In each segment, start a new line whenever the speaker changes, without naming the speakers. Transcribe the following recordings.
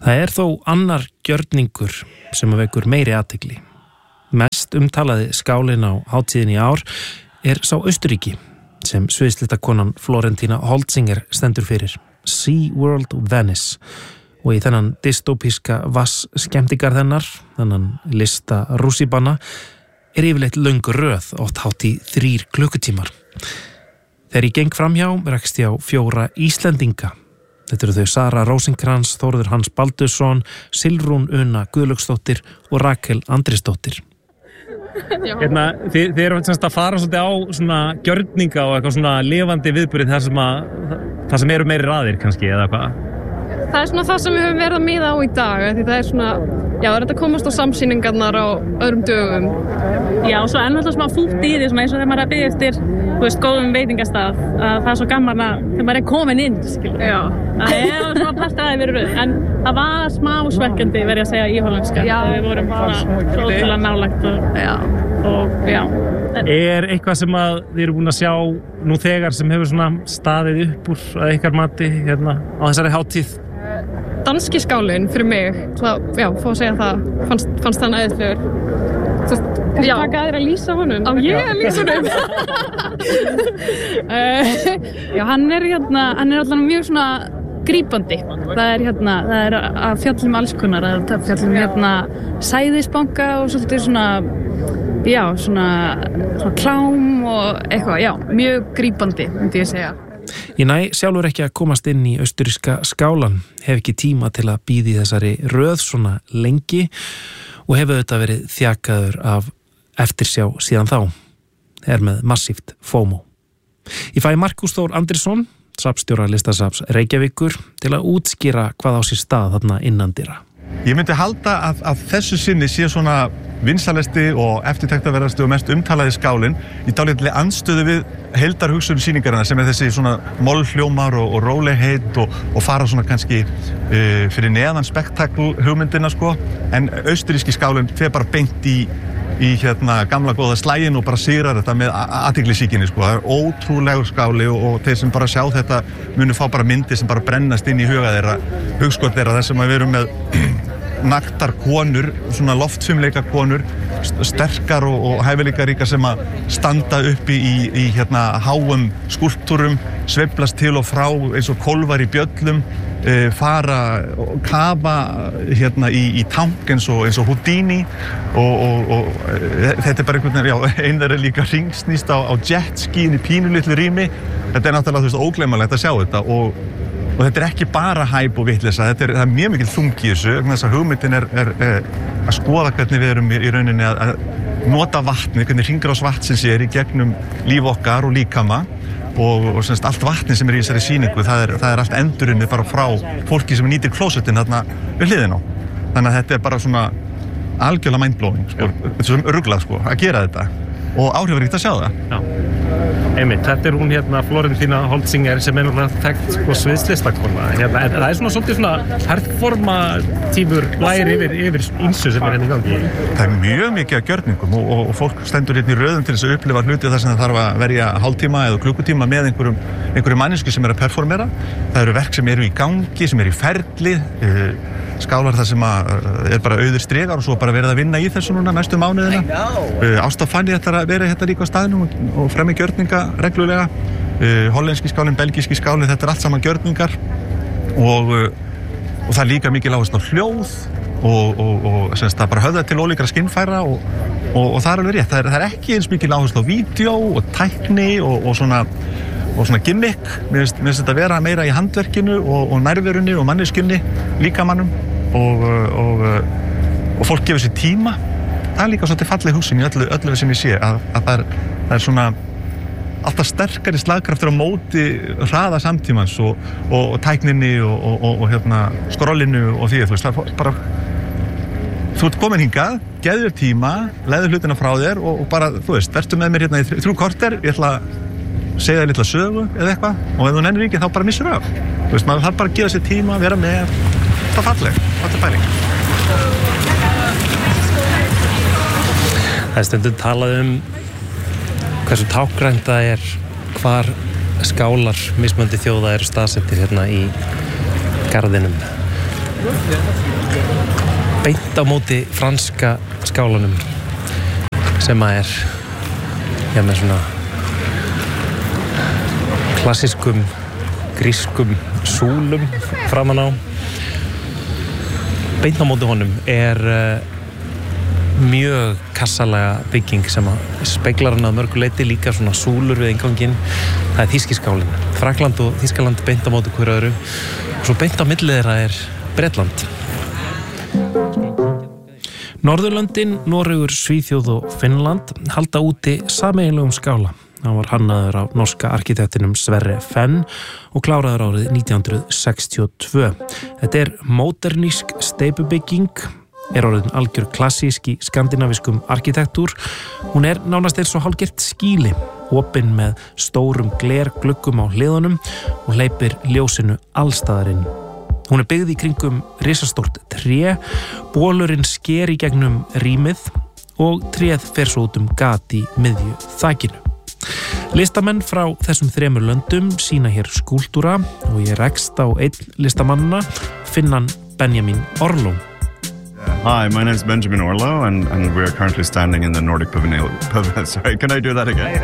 Það þó annar gjörningur sem vekur meiri athygli. Mest umtalaði skálinn á hátíðinni í ár sá Austurríki sem sviðslitakonan Florentína Holzinger stendur fyrir, SeaWorld Venice, og í þennan dystopíska vatnsskemmtigarð hennar, þennan lista rússíbana, yfirleitt löng röð, oft hátt í 3 klukkutímar. Þegar ég geng framhjá rekst ég á 4 Íslendinga. Þetta eru þau Sara Rósinkrans, Þórður Hans Baldursson, Silrún Una Guðlaugsdóttir og Rakel Andrisdóttir.
Þið eru að fara svolítið á svona gjörninga og eitthvað svona lifandi viðburði þar sem eru meiri raðir kannski eða hvað?
Það svona það sem við höfum verið að miða á í dag, því það svona, já, það að komast á samsýningarnar á öðrum dögum.
Já, og svo náttúrulega smá fúlt í því, eins og þegar maður að biðja eftir, góðum veitingastað, að það svo gaman að þegar maður komin inn, skilur. Já. Það svona partaði verið röð, en það var smá svekkjandi, verið að segja í hollenska. Já. Við vorum bara ótrúlega nálægt og já.
Eitthvað sem að þið eru búin að sjá nú þegar sem hefur svona staðið upp úr að ykkar mati á þessari hátíð?
Danski skálinn fyrir mig, já, fá að segja það, fannst hann æðislegur.
Já, taka aðeir að lýsa honum.
Á ég að lýsa honum?
Já, hann allan mjög svona grípandi. Það er að fjalla alls konar, að fjalla sæðisbanka og svolítið svona, já, svona klám og eitthvað, já, mjög grípandi, myndi ég segja.
Ég næ sjálfur ekki að komast inn í austurríska skálan, hef ekki tíma til að bíða í þessari röð svona lengi og hefur þetta verið þjakaður af eftirsjá síðan þá, með massíft FOMO. Ég fæ Markús Þór Andrisson, safnstjóra listasafns Reykjavíkur, til að útskýra hvað á sér stað þarna innandyra.
Ég myndi halda að þessu sinni sé svona vinsalasti og eftirtektarverðasti og mest umtalaði skálinn í dálítið andstöðu við heildarhugsun sýningarinnar sem þessi svona mollhljómar og rólegheit og fara svona kannski fyrir neðan spektakl hugmyndina sko, en austurríski skálinn fer bara beint í gamla góða slægin og bara sigrar þetta með athyglisýkinni sko. Það ótrúlegur skáli og þeir sem bara sjá þetta munu fá bara myndir sem bara brennast inn í huga þeirra, hugskot þeirra, þess að við erum með naktar konur, svona loftfimleika konur, sterkar og hæfileikaríkar sem að standa uppi í háum skúlptúrum, sveiflast til og frá eins og kólfar í bjöllum, fara og kafa í tank eins og Houdini og þetta bara einhvern veginn, já, einn þeirra líka ringsnýst á jetski inn í pínulitlu rými. Þetta náttúrulega ógleymanlegt að sjá þetta og þetta ekki bara hæp og vitleysa, það er mjög mikil þungi í þessu, þess að hugmyndin er að skoða hvernig við erum í rauninni að nota vatni, hvernig hringrás vatnsins í gegnum líf okkar og líkama og semst allt vatni sem í þessari sýningu, það er allt endurunnið bara frá fólki sem nýtir klósettin þarna við hliðina á. Þannig að þetta er bara svona algjörlega mindblowing, sko, þetta er svona ruglað sko, að gera þetta og áhrifaríkt að sjá það.
Já. Einmitt, þetta er hún Florentína Holzinger sem náttúrulega þekkt sko sviðslistakona. Það er svona svolítið svona performatífur blær yfir ýmsu sem er í gangi.
Það er mjög mikið af gjörningum og fólk stendur í röðum til þess að upplifa hluti þar sem það þarf að verja hálftíma eða klukkutíma með einhverjum mannesku sem er að performera. Það eru verk sem eru í gangi, sem eru í ferli, skálar þar sem er bara auður stregar og svo bara verið að vinna í þessu núna næstu mánuðina. Ásta Fanny ætlar að vera líka á staðnum og fremja gjörninga reglulega. Hollenski skálinn, belgíski skálinn, þetta er allt saman gjörningar og það er líka mikil áhersla á hljóð og semst það bara höfða til ólíkra skinnfæra og það er alveg rétt. Það er ekki eins mikil áhersla á vídeó og tækni og svona gimmick. Mér finnst þetta vera meira í handverkinu og nærverunni og manneskjunni, líkamannum og fólk gefur sér tíma. Það er líka svolítið falleg hugsun í öllu sem ég sé að það er svona alltaf sterkari slagkraftur á móti hraða samtímans og tækninni og skrollinu og því, þú veist, það er bara þú ert komin hingað, gefðu þér tíma, leiðu hlutina frá þér og bara, þú veist, vertu með mér í 3 korter, ég ætla að segja þér litla sögu eða eitthvað og ef þú nennir ekki þá bara missur af. Þú veist, maður þarf bara að gefa sér tíma, vera með, það er falleg, þetta er pæling.
Það er stundum talað hversu tákgrænt það er hvar skálar mismunandi þjóða eru staðsettir í garðinum. beint á móti franska skálanum sem að með svona klassískum grískum súlum framan á. Beint á móti honum mjög kassalega bygging sem að speglar hann að mörgu leyti, líka svona súlur við innganginn. Það þýski skálinn. Frakkland og Þýskaland beint á móti hver öðru og svo beint á milli þeirra Bretland. Norðurlöndin, Noregur, Svíþjóð og Finnland halda úti sameiginlegum skála. Hann var hannaður af norska arkitektinum Sverre Fenn og kláraður árið 1962. Þetta modernísk steypubygging, orðin algjör klassísk í skandinavískum arkitektúr. Hún nánast eins og hálfgert skýli, opin með stórum glergluggum á hliðunum og hleypir ljósinu allstaðar inn. Hún byggð í kringum risastórt tré, bolurinn sker í gegnum rýmið og tréð fer svo út gat í miðju þakinu. Listamenn frá þessum 3 löndum sýna hér skúltúra og ég rekst á einn listamannana, Finnan Benjamin Orlo.
Hi, my name is Benjamin Orlo, and we are currently standing in the Nordic Pavilion. Sorry, can I do that again?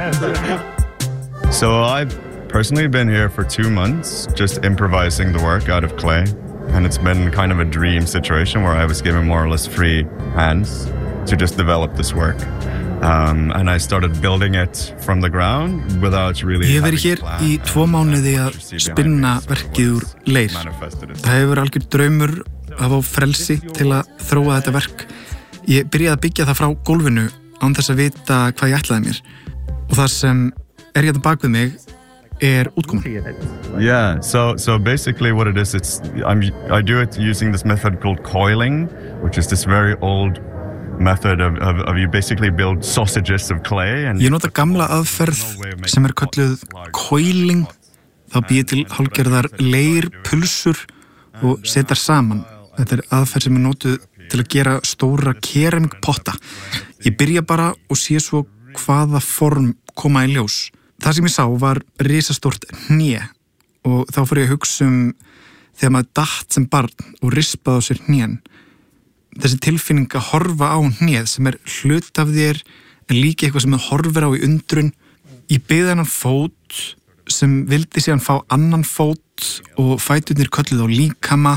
So I've personally been here for 2 months, just improvising the work out of clay. And it's been kind of a dream situation where I was given more or less free hands to just develop this work. And I started building it from the ground without really
Ég hef verið hér í 2 mánuði að spinna verkið úr leir. Það hefur algjör draumur að fá frelsi til að þróa þetta verk. Ég byrjaði að byggja það frá gólfinu án þess að vita hvað ég ætlaði mér. Og það sem hérna bak við mig útkoman.
Yeah, so basically what it is, I do it using this method called coiling, which is this very old method of you basically build sausages of clay.
Ég nota gamla aðferð sem kölluð coiling. Þá býð til hálfgerðar leirpulsur og setar saman. Þetta aðferð sem notuð til að gera stóra keramikpotta. Ég byrja bara og sé svo hvaða form koma í ljós. Það sem ég sá var risastórt hné og þá fór ég að hugsa þegar maður datt sem barn og rispaði á sér hnén. Þessi tilfinning að horfa á hnéð sem hlut af þér en líka eitthvað sem þú horfir á í undrun. Ég byggði hennan fót sem vildi síðan fá annan fót og fæturnir kölluð á líkama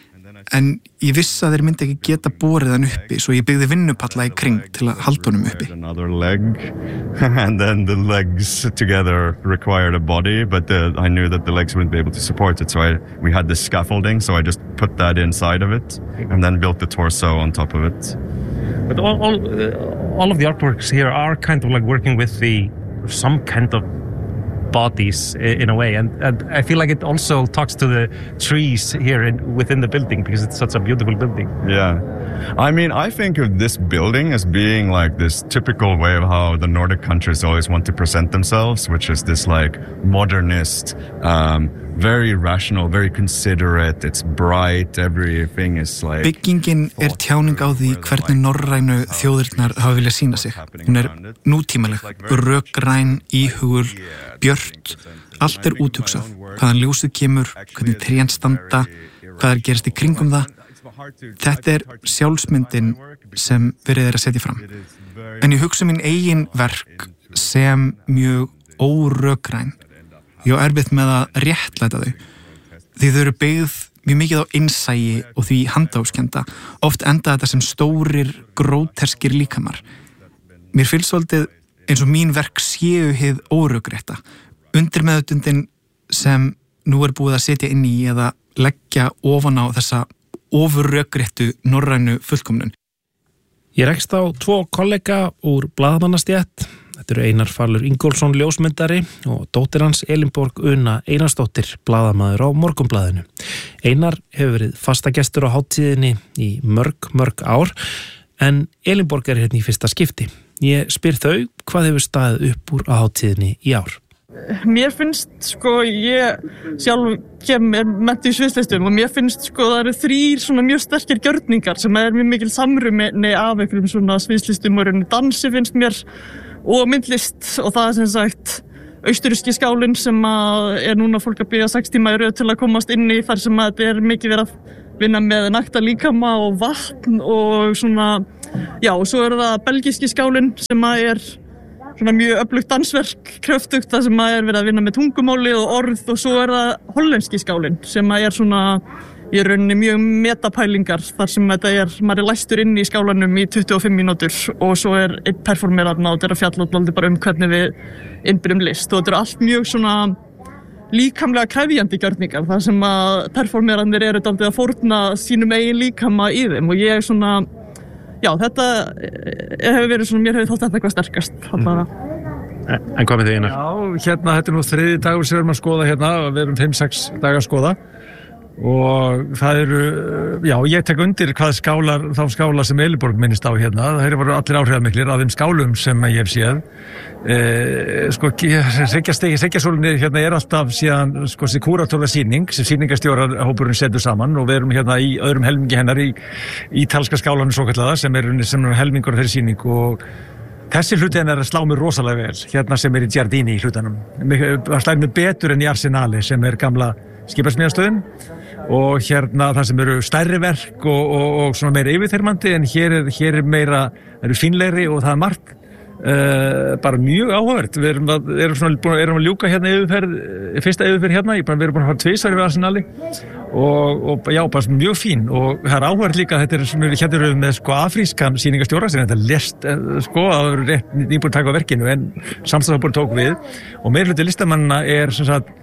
en ég vissi að þeir myndi ekki geta borið hann uppi svo ég byggði vinnupalla í kring til að halda honum uppi.
Another leg and then the legs together required a body but I knew that the legs wouldn't be able to support it so we had this scaffolding so I just put that inside of it and then built the torso on top of it.
But all of the artworks here are kind of like working with some kind of bodies in a way and I feel like it also talks to the trees here within the building because it's such a beautiful building.
Yeah. I mean, I think of this building as being like this typical way of how the Nordic countries always want to present themselves, which is this like modernist, very rational, very considerate, it's bright, everything is like...
Byggingin tjáning á því hvernig norrænu þjóðirnar hafa viljað sýna sig. Hún nútímaleg, rökræn, íhugul, björt, allt úthugsað. Hvaðan ljósið kemur, hvernig trén standa, hvað gerist í kringum það. Þetta sjálfsmyndin sem verið að setja fram. En ég hugsa mín eigin verk sem mjög órökræn. Ég á erfitt með að réttlæta þau. Því þau byggð mjög mikið á innsæi og því handahófskennda. Oft enda þetta sem stórir, gróterskir líkamar. Mér finnst svolítið eins og mín verk séu hið órökrétta. Undirmeðvitundin sem nú búið að setja inn í eða leggja ofan á þessa ofurrökréttu norrænu fullkomnun.
Ég rekst á 2 kollega úr blaðamannastétt. Þetta Einar Falur Ingólfsson ljósmyndari og dóttir hans Elinborg Una Einarsdóttir blaðamaður á Morgunblaðinu. Einar hefur verið fastagestur á hátíðinni í mörg ár en Elinborg hérna í fyrsta skipti. Ég spyr þau hvað hefur staðið upp úr á hátíðinni í ár.
Mér finnst ég sjálf kemur menntuð í sviðslistum og mér finnst það eru 3 svona mjög sterkir gjörningar sem mjög mikil samruni af einhverjum svona sviðslistum og dansi finnst mér og myndlist og það sem sagt austurríski skálinn sem núna fólk að bíða 6 tíma í röð til að komast inn í þar sem þetta mikið verið að vinna með nakta líkama og vatn og svona, já, og svo það belgíski skálinn sem svona mjög öflugt dansverk, kröftugt, það sem verið að vinna með tungumáli og orð, og svo það hollenski skálinn sem svona í rauninni mjög metapælingar þar sem þetta maður læstur inn í skálanum í 25 mínútur og svo einn performerarna og þetta fjalla bara hvernig við innbyrjum list og þetta allt mjög svona líkamlega krefjandi gjörningar þar sem að performerarnir dálítið að fórna sínum eigin líkama í þeim og ég svona, já, þetta hefur verið svona, mér hefur þótt þetta eitthvað sterkast.
En hvað með þig Einar?
Já, þetta nú 3. dagur sem við erum að skoða við erum 5-6 daga að skoða og það já, ég tek undir hvað þá skálar sem Elinborg minnist á þeir voru allir áhrifamiklir af þeim skálum sem ég hef séð. Hryggjarsólinni alltaf síðan þessi kúratólasýning sem sýningastjórahópurinn setur saman og við erum í öðrum helmingi hennar í ítalska skálanum svokallaða sem helmingur fyrir sýning og þessi hluti að slá mér rosalega vel sem í Giardini í hlutanum. Það slæði mig betur en í Arsenali sem gamla skipasmíðastöðin og það sem eru stærri verk og svona meira yfirþyrmandi en hér meira, eru fínlegri og það margt bara mjög áhugavert. Við erum að ljúka fyrsta yfirferð við erum búin að fara 2 við Arsenali og já, bara mjög fín og það áhugavert líka að þetta erum við með afrískan sýningastjóra sem þetta lest það eru rétt nýbúin að taka á verkinu en samstæðahópurinn tók við og meirihluti listamannanna sem sagt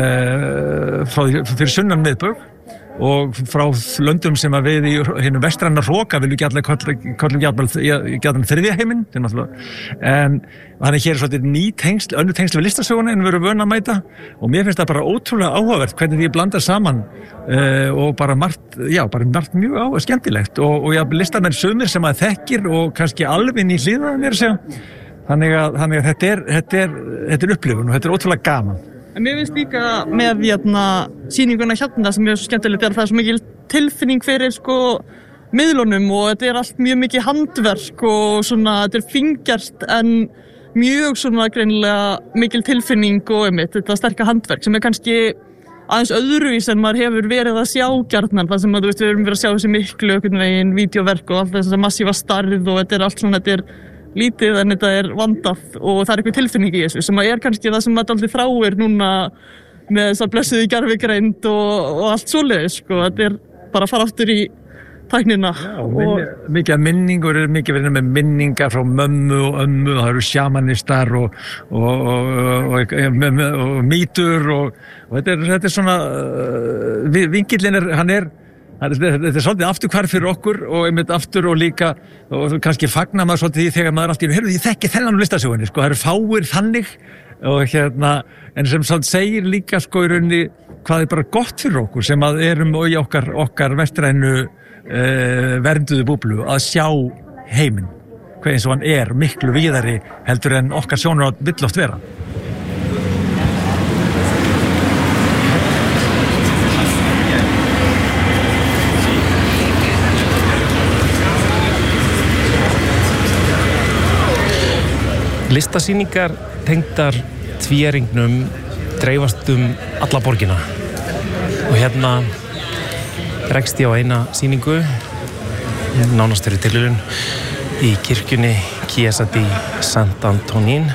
fyrir sunnan miðbögg og frá löndum sem að við í hinu vestræna hroka viljum kallum gjarnan þriðja heiminn en þannig hér svolítið önnur tengsl við listasöguna en við erum vön að mæta og mér finnst það bara ótrúlega áhugavert hvernig því blandar saman og bara margt mjög skemmtilegt og listamenn sumir sem að þekkir og kannski alveg inn í hliðaða mér að segja þannig að þetta er upplifun og þetta er ótrúlega gaman.
En mér finnst líka með sýninguna sem svo skemmtilegt það svo mikil tilfinning fyrir miðlunum og þetta allt mjög mikið handverk og svona þetta fingjart en mjög svona greinilega mikil tilfinning og þetta sterka handverk sem kannski aðeins öðruvís en maður hefur verið að sjá gjarnan það sem við erum verið að sjá þessi miklu vídeóverk og allt þess massífa starð og þetta allt svona, þetta lítið en þetta vandað og það eitthvað tilfinning í þessu sem kannski það sem maður aldrei þráir núna með þess að blessuðu gervigreind og allt svoleiðis þetta bara að fara aftur í tæknina.
Já, mikið af minningur mikið verið með minningar frá mömmu og ömmu og það eru sjamanistar og mýtur og þetta svona vinkillinn þetta er svolítið afturhvarf fyrir okkur og einmitt aftur og líka og kannski fagnar maður svolítið því þegar maður alltaf heyrðu, ég þekki þennan listasögunni, það eru fáir þannig og en sem svolítið segir líka í rauninni hvað bara gott fyrir okkur sem að erum í okkar vestrænu vernduðu búblu að sjá heiminn, hvað eins og hann miklu víðari heldur en okkar sjónarhorn vill oft vera.
Listasýningar tengdar tvíæringnum dreifast alla borgina og rekst ég á eina sýningu nánast fyrir tilviljun í kirkjunni Chiesa di Sant'Antonin.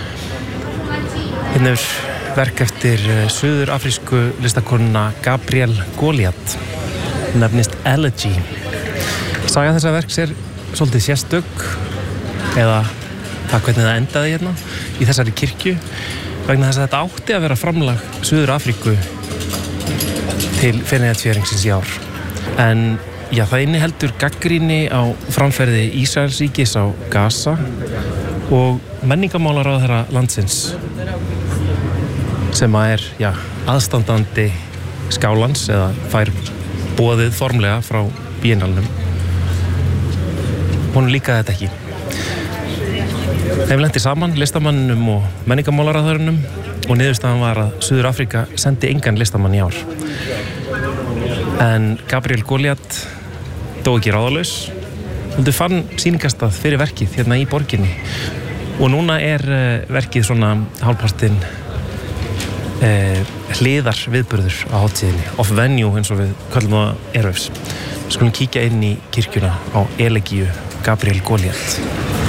Er verk eftir suður-afrísku listakonuna Gabrielle Goliath nefnist Elegy. Saga þessa verks svolítið sérstök eða það hvernig það endaði í þessari kirkju vegna þess að þetta átti að vera framlag Suður-Afríku til Feneyjatvíæringsins í ár. En já, það inniheldur gagnrýni á framferði Ísraelsríkis á Gaza og menningarmálaráðherra landsins sem aðstandandi skálans eða fær boðið formlega frá Biennalnum. Honum líkaði þetta ekki. Þeim lenti saman listamanninum og menningarmálaráðherrunum og niðurstaðan var að Suður-Afríka sendi engan listamann í ár. En Gabrielle Goliath dó ekki ráðalaus. Hún fann sýningastað fyrir verkið í borginni og núna verkið svona hálfpartinn hliðar viðburður á hátíðinni, off venue eins og við kallum það Airwaves. Við skulum kíkja inn í kirkjuna á Elegíu Gabriel Goliath.